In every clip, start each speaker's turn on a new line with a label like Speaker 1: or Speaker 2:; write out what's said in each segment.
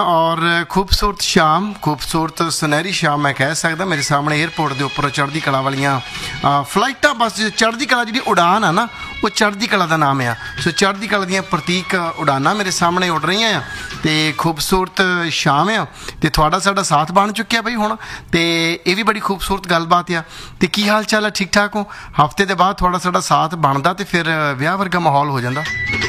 Speaker 1: और खूबसूरत शाम, खूबसूरत सुनहरी शाम मैं कह सकदा। मेरे सामने एयरपोर्ट के उपर चढ़दी कला वालियां फ्लाइटां, बस चढ़दी कला जी उड़ान है ना, वो चढ़दी कला का नाम है। सो चढ़दी कला दी प्रतीक उड़ाना मेरे सामने उड़ रही हैं तो खूबसूरत शाम आ तो थोड़ा साडा साथ बन चुकिया बई हुण। तो ये भी बड़ी खूबसूरत गलबात आ। तो की हाल चाल है? ठीक ठाक हो? हफ्ते के बाद थोड़ा साडा साथ बनता तो फिर विआह वर्गा माहौल हो जाता।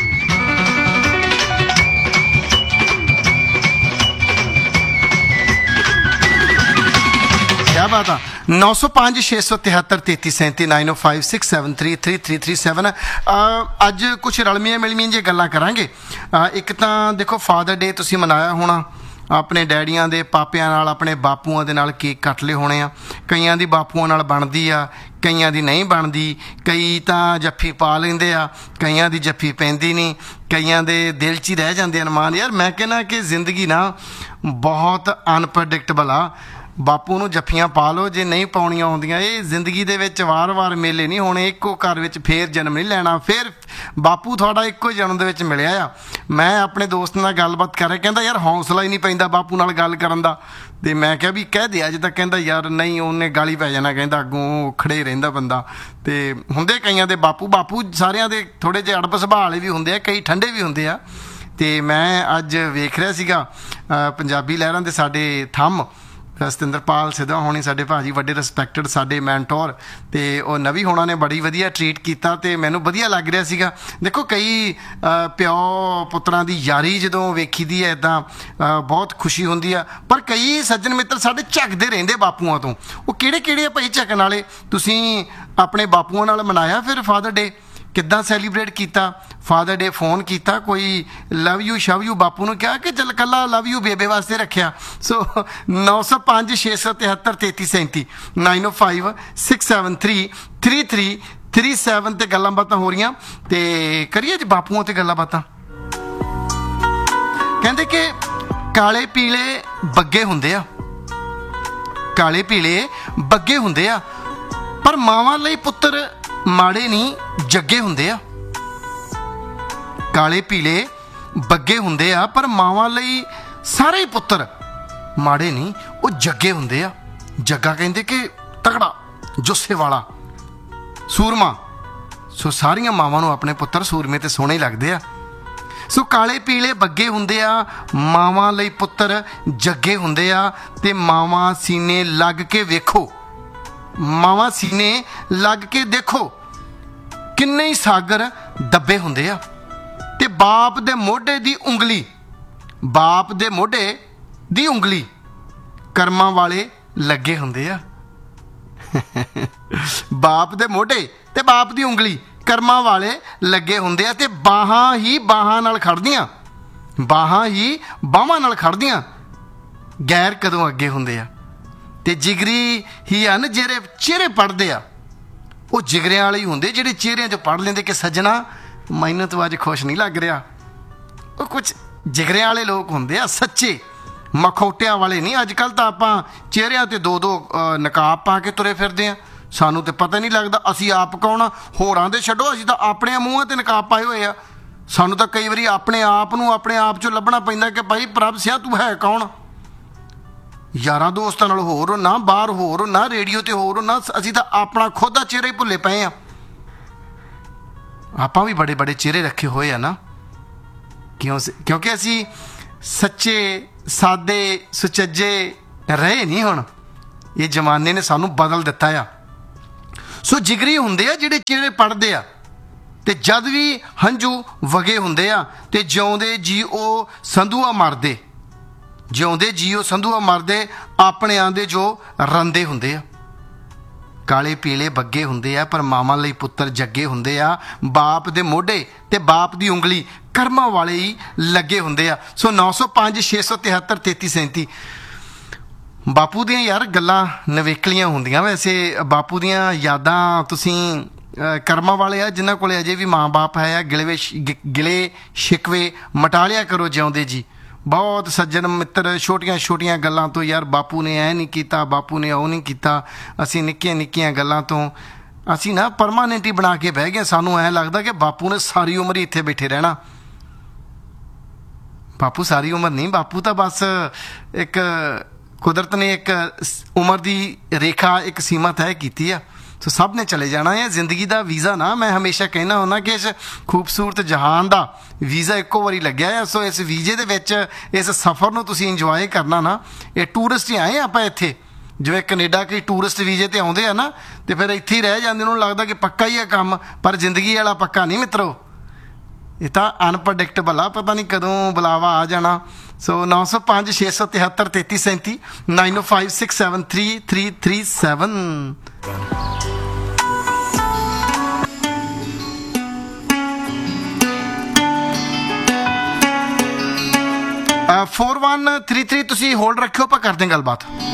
Speaker 1: क्या बात है। 905 673 3337 905 673 3337। अज कुछ रलमियां मिलमियां जी गल्लां करांगे। एक तो देखो फादर डे तुसीं मनाया होना, अपने डैडियां दे पापियां नाल, अपने बापूआं दे नाल केक कट ले होने आ। कईयां दी बापूआं नाल बनदी आ, कईयां दी नहीं बनदी। कई तां जफ्फी पा लेंदे आ, कईयां दी जफ्फी पैंदी नहीं, कईयां दे दिल च ही रह जांदे अरमान। यार मैं कहना कि जिंदगी ना बहुत अनप्रडिक्टेबल आ। बापू ਨੂੰ जफ्फियां पा लो जे नहीं पाउणियां आउंदियां। ये जिंदगी दे विच वार-वार मेले नहीं होने, इक्को घर विच फेर जन्म नहीं लैना। फिर बापू थोड़ा इक्को जन्म दे विच मिलिया आ। मैं अपने दोस्त नाल गलबात कर रहा, कहंदा यार हौसला ही नहीं पैंदा बापू नाल गल करन दा। ते मैं कहा भी कह दे अज तक, कहंदा यार नहीं उन्हें गाली पै जाना, कहंदा अगों खड़े रहिंदा बंदा। ते हुंदे कईयां दे बापू सारियां दे थोड़े जे अड़ब सुभाਅ वाले भी हुंदे आ, कई ठंडे भी हुंदे आ। ते मैं अज वेख रहा सीगा पंजाबी लहरां दे साडे थंम सतिंदरपाल सिद्धवा होनी, साडे भाजी वड्डे रिस्पैक्टड साडे मैंटोर, तो वह नवी होना ने बड़ी वधिया ट्रीट किया तो मैनू वधिया लग रहा सीगा। देखो कई प्यो पुत्रां दी यारी जदों वेखी दी है इदां बहुत खुशी हुंदी है। पर कई सज्जन मित्र साडे झकदे रहिंदे बापूआं तो। वो किहड़े भाई झकन वाले? तुसीं अपने बापूआं नाल मनाया फिर फादर डे? किद्दां सैलीब्रेट किया फादर डे? फोन किया कोई लव यू शव यू बापू ने कहा कि चल कला लव यू बेबे वास्ते रखिया? सो 905 673 3337 905 673 3337 ते गल्लां बातां हो रही। तो करिए जी बापूआं ते गल्लां बातां। कहंदे कि काले पीले बग्गे हुंदे आ, काले पीले बग्गे हुंदे आ, पर मावां लई पुत्तर माड़े नहीं जग्गे हुंदे आ। काले पीले बग्गे हुंदे आ, पर मावां लई सारे ही पुत्तर माड़े नहीं, वो जग्गे हुंदे आ। जग्गा कहंदे कि तगड़ा, जुस्से वाला, सूरमा। सो सारियां मावां नूं अपने पुत्तर सूरमे ते सोहणे लगदे आ। सो काले पीले बग्गे हुंदे आ, मावां लई पुत्तर जग्गे हुंदे आ। ते मावां सीने लग के वेखो, मावां सीने लग के देखो, किन्ने ही सागर दबे हुंदे आ। ते बाप दे मोढे दी उंगली, बाप दे मोढे दी उंगली कर्मां वाले लगे हुंदे आ। बाप दे मोढे ते बाप दी उंगली कर्मां वाले लगे हुंदे आ। ते बाहां ही बाहां नाल खड़दियां, बाहां ही बाहां नाल खड़दियां, गैर कदों अगे हुंदे आ। ते जिगरी ही हन जेरे चेहरे पढ़दे आ। वो जिगरियां वाले ही हुंदे जेहड़े चेहरिਆਂ 'चों पढ़ लेंदे कि सज्जना मैनूं तो अज खुश नहीं लग रहा। वो कुछ जिगरियां वाले लोग होंदे आ, सच्चे मखौटियां वाले नहीं। अजकल तो आपां चेहरिਆਂ ते दो नकाब पा के तुरे फिरदे आ, सानूं तो पता नहीं लगता असीं आप कौन आ। होरां दे छड्डो, असीं तो अपने मूँहां ते नकाब पाए होए आ। सानूं तो कई वारी अपने आप नूं अपने आप 'चों लभना पैंदा कि भाई प्रभ सिया तू है कौन। यारां दोस्तां नाल होर ना, बाहर होर ना, रेडियो ते होर ना, असीं तां अपना खुद दा चेहरा ही भुल्ले पए आ। आपां भी बड़े बड़े चेहरे रखे हुए आ ना, क्योंकि असीं सच्चे सादे सुचज्जे रहे नहीं। हुण ये जमाने ने सानूं बदल दिता आ। सो जिगरी हुंदे आ जिहड़े चेहरे पढ़दे आ, ते जद भी हंझू वगे हुंदे आ। ते जिउंदे जी ओ संधूआ मरदे, जिउंदे जी ओ संधूआ मरदे, अपने आंदे जो रंदे हुंदे आ। काले पीले बग्गे हुंदे आ, पर मावां लई पुत्तर जग्गे हुंदे आ। बाप दे मोढे ते बाप दी उंगली कर्मां वाले ही लगे हुंदे आ। सो 905 673 3337 बापू दियां यार गल्लां नवेकलियां हुंदियां। वैसे बापू दियां यादां तुसीं कर्मां वाले आ जिन्हां कोले अजे भी माँ बाप है, गिले शिकवे मटा लिया करो जिउंदे जी। बहुत सज्जन मित्र छोटियां छोटियां गल्लां तो यार बापू ने ऐ नहीं किया, बापू ने ਉਹ नहीं किया, असीं निक्कियां निक्कियां गल्लां तो असीं ना परमानेंट ही बना के बह गए। सानूं ऐ लगदा कि बापू ने सारी उम्र ही इत्थे बैठे रहना। ਬਾਪੂ ਸਾਰੀ ਉਮਰ ਨਹੀਂ, ਬਾਪੂ ਤਾਂ ਬਸ ਇੱਕ ਕੁਦਰਤ ਨੇ ਇੱਕ ਉਮਰ ਦੀ ਰੇਖਾ, ਇੱਕ ਸੀਮਾ ਤੈਅ ਕੀਤੀ ਆ। ਸੋ ਸਭ ਨੇ ਚਲੇ ਜਾਣਾ ਹੈ। ਜ਼ਿੰਦਗੀ ਦਾ ਵੀਜ਼ਾ ਨਾ, ਮੈਂ ਹਮੇਸ਼ਾ ਕਹਿਣਾ ਹੁੰਦਾ ਕਿ ਇਸ ਖੂਬਸੂਰਤ ਜਹਾਨ ਦਾ ਵੀਜ਼ਾ ਇੱਕੋ ਵਾਰੀ ਲੱਗਿਆ ਹੈ। ਸੋ ਇਸ ਵੀਜ਼ੇ ਦੇ ਵਿੱਚ ਇਸ ਸਫ਼ਰ ਨੂੰ ਤੁਸੀਂ ਇੰਜੋਏ ਕਰਨਾ ਨਾ। ਇਹ ਟੂਰਿਸਟ ਹੀ ਆਏ ਆਪਾਂ ਇੱਥੇ, ਜਿਵੇਂ ਕੈਨੇਡਾ ਕਈ ਟੂਰਿਸਟ ਵੀਜ਼ੇ ਤੇ ਆਉਂਦੇ ਆ ਨਾ, ਤੇ ਫਿਰ ਇੱਥੇ ਹੀ ਰਹਿ ਜਾਂਦੇ, ਉਹਨੂੰ ਲੱਗਦਾ ਕਿ ਪੱਕਾ ਹੀ ਆ ਕੰਮ, ਪਰ ਜ਼ਿੰਦਗੀ ਵਾਲਾ ਪੱਕਾ ਨਹੀਂ ਮਿੱਤਰੋ। ਇਹ ਤਾਂ ਅਨਪ੍ਰੈਡਿਕਟੇਬਲ ਆ, ਪਤਾ ਨਹੀਂ ਕਦੋਂ ਬੁਲਾਵਾ ਆ ਜਾਣਾ। ਸੋ 905 673 3337 905 673 3337। 4133 ਤੁਸੀਂ ਹੋਲਡ ਰੱਖਿਓ, ਆਪਾਂ ਕਰਦੇ ਹਾਂ ਗੱਲਬਾਤ।